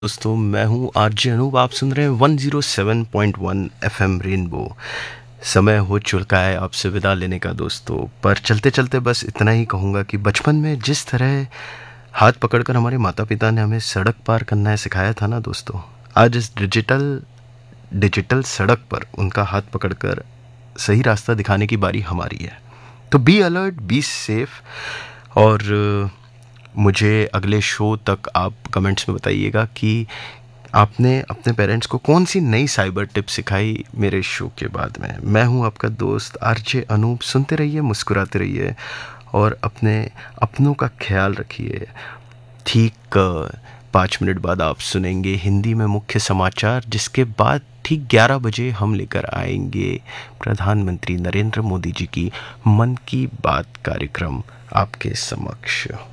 दोस्तों मैं हूं आरजे अनूप। आप सुन रहे हैं 107.1 एफएम रेनबो। समय हो चुका है आपसे विदा लेने का दोस्तों, पर चलते चलते बस इतना ही कहूँगा कि बचपन में जिस तरह हाथ पकड़कर हमारे माता पिता ने हमें सड़क पार करना है सिखाया था ना दोस्तों, आज इस डिजिटल सड़क पर उनका हाथ पकड़कर सही रास्ता दिखाने की बारी हमारी है। तो बी अलर्ट, बी सेफ। और मुझे अगले शो तक आप कमेंट्स में बताइएगा कि आपने अपने पेरेंट्स को कौन सी नई साइबर टिप सिखाई मेरे शो के बाद में। मैं हूं आपका दोस्त आरजे अनूप। सुनते रहिए, मुस्कुराते रहिए और अपने अपनों का ख्याल रखिए। ठीक 5 मिनट बाद आप सुनेंगे हिंदी में मुख्य समाचार, जिसके बाद ठीक 11 बजे हम लेकर आएंगे प्रधानमंत्री नरेंद्र मोदी जी की मन की बात कार्यक्रम आपके समक्ष।